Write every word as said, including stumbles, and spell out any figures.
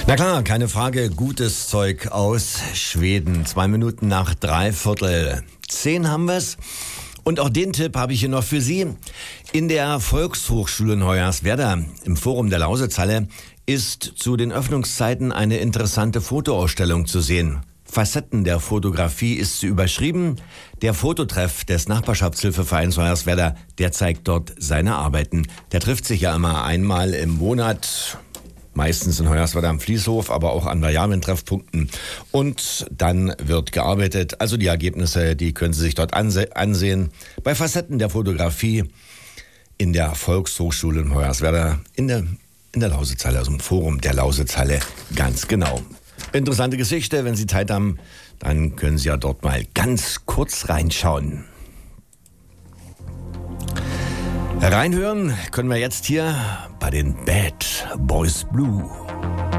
Na klar, keine Frage, gutes Zeug aus Schweden. Zwei Minuten nach drei Viertel zehn haben wir's. Und auch den Tipp habe ich hier noch für Sie. In der Volkshochschule in Hoyerswerda, im Forum der Lausitzhalle, ist zu den Öffnungszeiten eine interessante Fotoausstellung zu sehen. Facetten der Fotografie ist sie überschrieben. Der Fototreff des Nachbarschaftshilfevereins Hoyerswerda, der zeigt dort seine Arbeiten. Der trifft sich ja immer einmal im Monat, meistens in Hoyerswerda am Fließhof, aber auch an variablen Treffpunkten. Und dann wird gearbeitet. Also die Ergebnisse, die können Sie sich dort anse- ansehen. Bei Facetten der Fotografie in der Volkshochschule in Hoyerswerda, in der, in der Lausitzhalle, also im Forum der Lausitzhalle, ganz genau. Interessante Geschichte, wenn Sie Zeit haben, dann können Sie ja dort mal ganz kurz reinschauen. Reinhören können wir jetzt hier bei den Bad Boys Blue.